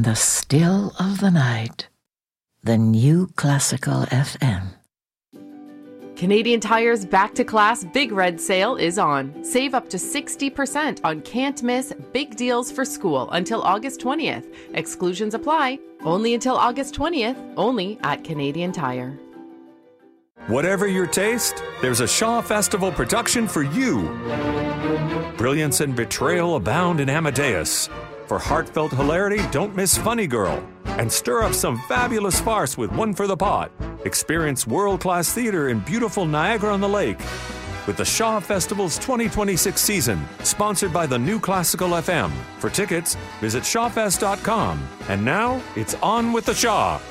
in the still of the night. The New Classical FM. Canadian Tire's Back to Class Big Red Sale is on. Save up to 60% on can't miss big deals for school until August 20th. Exclusions apply. Only until August 20th. Only at Canadian Tire. Whatever your taste, there's a Shaw Festival production for you. Brilliance and betrayal abound in Amadeus. For heartfelt hilarity, don't miss Funny Girl. And stir up some fabulous farce with One for the Pot. Experience world-class theater in beautiful Niagara-on-the-Lake. With the Shaw Festival's 2026 season, sponsored by the New Classical FM. For tickets, visit shawfest.com. And now, it's on with the Shaw.